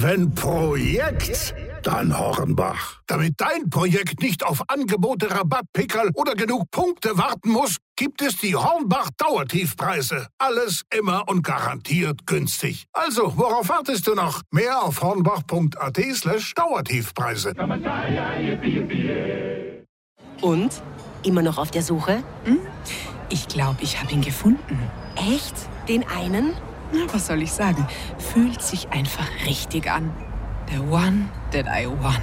Wenn Projekt, dann Hornbach. Damit dein Projekt nicht auf Angebote, Rabattpickerl oder genug Punkte warten muss, gibt es die Hornbach Dauertiefpreise. Alles immer und garantiert günstig. Also, worauf wartest du noch? Mehr auf hornbach.at/Dauertiefpreise. Und? Immer noch auf der Suche? Ich glaube, ich habe ihn gefunden. Echt? Den einen? Na, was soll ich sagen? Fühlt sich einfach richtig an. The one that I want.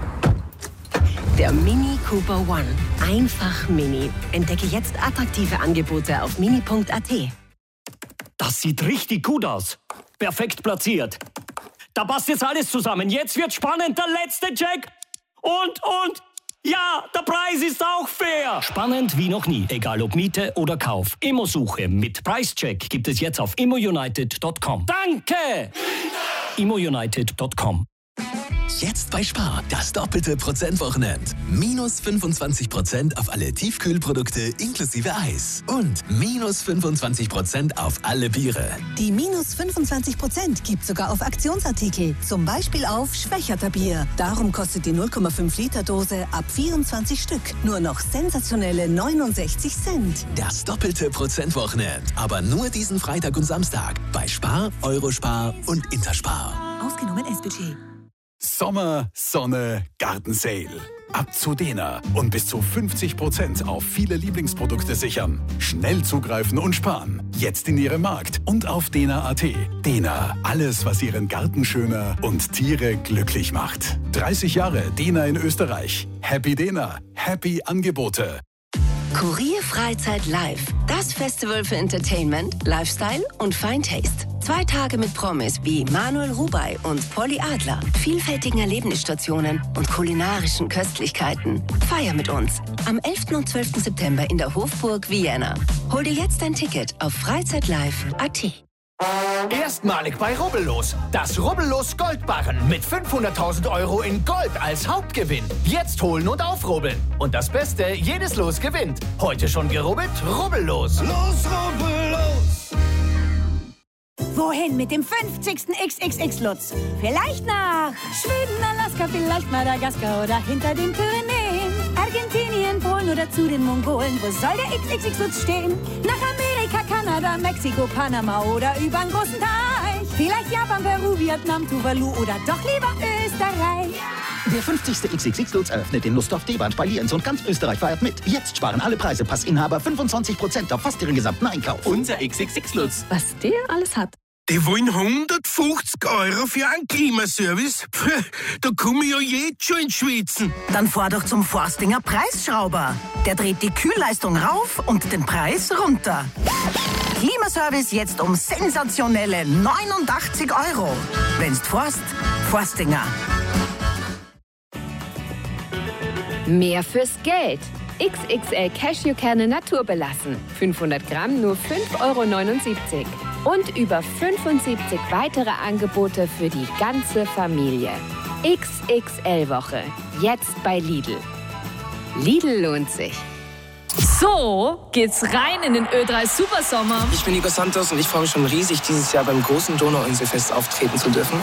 Der Mini Cooper One. Einfach Mini. Entdecke jetzt attraktive Angebote auf mini.at. Das sieht richtig gut aus. Perfekt platziert. Da passt jetzt alles zusammen. Jetzt wird spannend. Der letzte Check. Und. Ja, der Preis ist auch fair. Spannend wie noch nie. Egal ob Miete oder Kauf. Immo-Suche mit Preischeck gibt es jetzt auf immounited.com. Danke! immounited.com. Jetzt bei Spar, das doppelte Prozentwochenend. Minus 25% auf alle Tiefkühlprodukte inklusive Eis. Und minus 25% auf alle Biere. Die minus 25% gibt sogar auf Aktionsartikel. Zum Beispiel auf Schwächerter Bier. Darum kostet die 0,5 Liter Dose ab 24 Stück nur noch sensationelle 69 Cent. Das doppelte Prozentwochenend. Aber nur diesen Freitag und Samstag. Bei Spar, Eurospar und Interspar. Ausgenommen S-Budget. Sommer, Sonne, Gartensale. Ab zu Dena und bis zu 50% auf viele Lieblingsprodukte sichern. Schnell zugreifen und sparen. Jetzt in Ihrem Markt und auf dena.at. Dena, alles, was Ihren Garten schöner und Tiere glücklich macht. 30 Jahre Dena in Österreich. Happy Dena, happy Angebote. Kurier Freizeit Live. Das Festival für Entertainment, Lifestyle und Fine Taste. 2 Tage mit Promis wie Manuel Rubey und Polly Adler, vielfältigen Erlebnisstationen und kulinarischen Köstlichkeiten. Feier mit uns am 11. und 12. September in der Hofburg Vienna. Hol dir jetzt ein Ticket auf freizeitlive.at. Erstmalig bei Rubbellos. Das Rubbellos Goldbarren mit 500.000 € in Gold als Hauptgewinn. Jetzt holen und aufrubbeln. Und das Beste, jedes Los gewinnt. Heute schon gerubbelt? Rubbellos. Los, Rubbellos! Wohin mit dem 50. XXX-Lutz? Vielleicht nach Schweden, Alaska, vielleicht Madagaskar oder hinter den Pyrenäen. Argentinien, Polen oder zu den Mongolen. Wo soll der XXX-Lutz stehen? Nach Amerika, Kanada, Mexiko, Panama oder übern großen Teich. Vielleicht Japan, Peru, Vietnam, Tuvalu oder doch lieber Österreich. Der 50. XXX-Lutz eröffnet in Lustdorf, Deband, bei Lienz und ganz Österreich feiert mit. Jetzt sparen alle Preisepass Passinhaber 25% auf fast ihren gesamten Einkauf. Unser XXX-Lutz. Was der alles hat. Die wollen 150 € für einen Klimaservice? Da komme ich ja jetzt schon ins Schwitzen. Dann fahr doch zum Forstinger Preisschrauber. Der dreht die Kühlleistung rauf und den Preis runter. Klimaservice jetzt um sensationelle 89 €. Wenn's fährst, Forstinger. Mehr fürs Geld. XXL Cashewkerne naturbelassen. 500 Gramm nur 5,79 €. Und über 75 weitere Angebote für die ganze Familie. XXL-Woche. Jetzt bei Lidl. Lidl lohnt sich. So geht's rein in den Ö3 Supersommer. Ich bin Igor Santos und ich freue mich schon riesig, dieses Jahr beim großen Donauinselfest auftreten zu dürfen.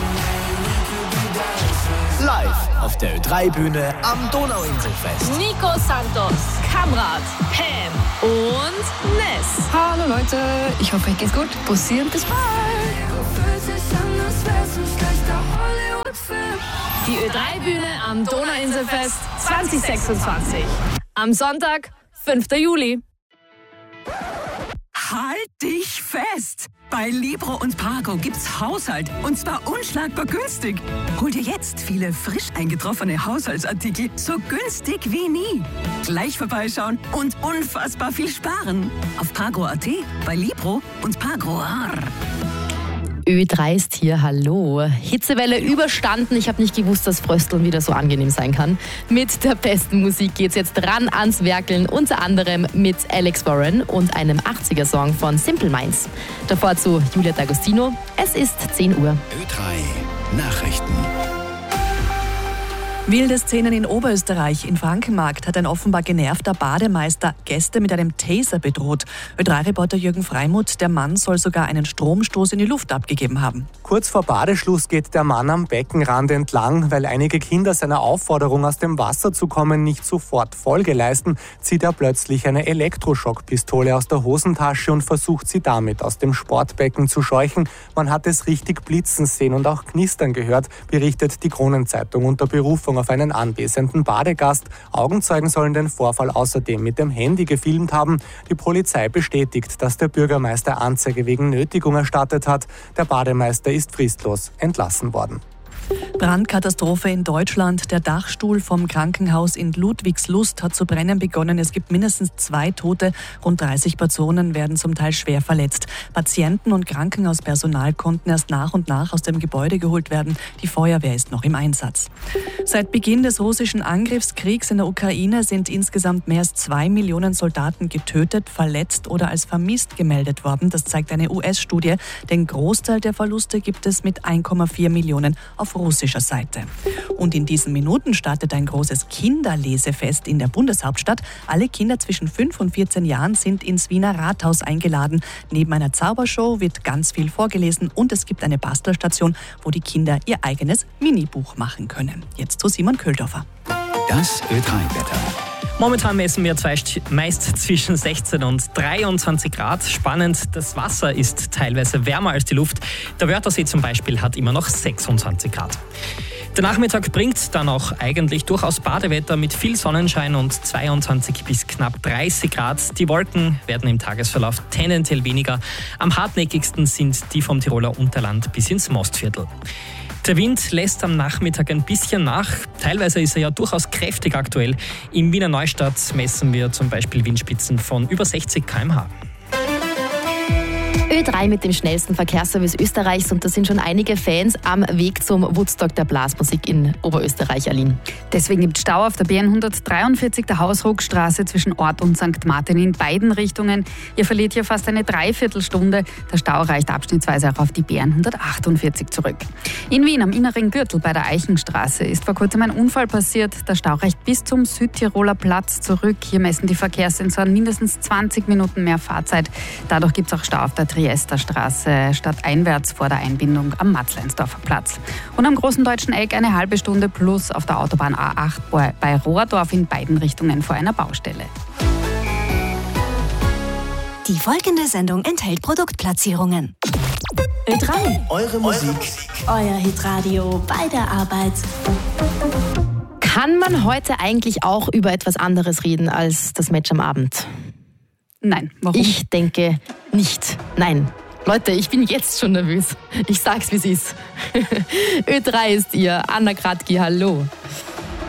Live auf der Ö3-Bühne am Donauinselfest. Nico Santos, Kamrat, Pam und Ness. Hallo Leute, ich hoffe, euch geht's gut. Bussi und bis bald. Die Ö3-Bühne am Donauinselfest 2026. Am Sonntag, 5. Juli. Halt dich fest! Bei Libro und Pago gibt's Haushalt und zwar unschlagbar günstig. Hol dir jetzt viele frisch eingetroffene Haushaltsartikel so günstig wie nie. Gleich vorbeischauen und unfassbar viel sparen. Auf Pago.at, bei Libro und Pago. Ö3 ist hier, hallo. Hitzewelle überstanden. Ich habe nicht gewusst, dass Frösteln wieder so angenehm sein kann. Mit der besten Musik geht's jetzt ran ans Werkeln, unter anderem mit Alex Warren und einem 80er-Song von Simple Minds. Davor zu Julia D'Agostino. Es ist 10 Uhr. Ö3 Nachrichten. Wilde Szenen in Oberösterreich. In Frankenmarkt hat ein offenbar genervter Bademeister Gäste mit einem Taser bedroht. Ö3-Reporter Jürgen Freimuth, der Mann soll sogar einen Stromstoß in die Luft abgegeben haben. Kurz vor Badeschluss geht der Mann am Beckenrand entlang. Weil einige Kinder seiner Aufforderung, aus dem Wasser zu kommen, nicht sofort Folge leisten, zieht er plötzlich eine Elektroschockpistole aus der Hosentasche und versucht sie damit aus dem Sportbecken zu scheuchen. Man hat es richtig blitzen sehen und auch knistern gehört, berichtet die Kronenzeitung unter Berufung auf einen anwesenden Badegast. Augenzeugen sollen den Vorfall außerdem mit dem Handy gefilmt haben. Die Polizei bestätigt, dass der Bürgermeister Anzeige wegen Nötigung erstattet hat. Der Bademeister ist fristlos entlassen worden. Brandkatastrophe in Deutschland. Der Dachstuhl vom Krankenhaus in Ludwigslust hat zu brennen begonnen. Es gibt mindestens 2 Tote. Rund 30 Personen werden zum Teil schwer verletzt. Patienten und Krankenhauspersonal konnten erst nach und nach aus dem Gebäude geholt werden. Die Feuerwehr ist noch im Einsatz. Seit Beginn des russischen Angriffskriegs in der Ukraine sind insgesamt mehr als 2 Millionen Soldaten getötet, verletzt oder als vermisst gemeldet worden. Das zeigt eine US-Studie. Den Großteil der Verluste gibt es mit 1,4 Millionen auf russischer Seite. Und in diesen Minuten startet ein großes Kinderlesefest in der Bundeshauptstadt. Alle Kinder zwischen 5 und 14 Jahren sind ins Wiener Rathaus eingeladen. Neben einer Zaubershow wird ganz viel vorgelesen und es gibt eine Bastelstation, wo die Kinder ihr eigenes Minibuch machen können. Jetzt zu Simon Köhldorfer. Das Ö3-Wetter. Momentan messen wir meist zwischen 16 und 23 Grad. Spannend, das Wasser ist teilweise wärmer als die Luft. Der Wörthersee zum Beispiel hat immer noch 26 Grad. Der Nachmittag bringt dann auch eigentlich durchaus Badewetter mit viel Sonnenschein und 22 bis knapp 30 Grad. Die Wolken werden im Tagesverlauf tendenziell weniger. Am hartnäckigsten sind die vom Tiroler Unterland bis ins Mostviertel. Der Wind lässt am Nachmittag ein bisschen nach. Teilweise ist er ja durchaus kräftig aktuell. Im Wiener Neustadt messen wir zum Beispiel Windspitzen von über 60 km/h. Ö3 mit dem schnellsten Verkehrsservice Österreichs und da sind schon einige Fans am Weg zum Woodstock der Blasmusik in Oberösterreich, Aline. Deswegen gibt es Stau auf der B143 der Hausruckstraße zwischen Ort und St. Martin in beiden Richtungen. Ihr verliert hier fast eine Dreiviertelstunde. Der Stau reicht abschnittsweise auch auf die B148 zurück. In Wien am inneren Gürtel bei der Eichenstraße ist vor kurzem ein Unfall passiert. Der Stau reicht bis zum Südtiroler Platz zurück. Hier messen die Verkehrssensoren mindestens 20 Minuten mehr Fahrzeit. Dadurch gibt es auch Stau auf der Triesterstraße stadteinwärts vor der Einbindung am Matzleinsdorfer Platz. Und am Großen Deutschen Eck eine halbe Stunde plus auf der Autobahn A8 bei Rohrdorf in beiden Richtungen vor einer Baustelle. Die folgende Sendung enthält Produktplatzierungen. Ö3. Eure Musik. Euer Hitradio bei der Arbeit. Kann man heute eigentlich auch über etwas anderes reden als das Match am Abend? Nein, warum? Ich denke nicht. Nein. Leute, ich bin jetzt schon nervös. Ich sag's, wie es ist. Ö3 ist ihr. Anna Kratki, hallo.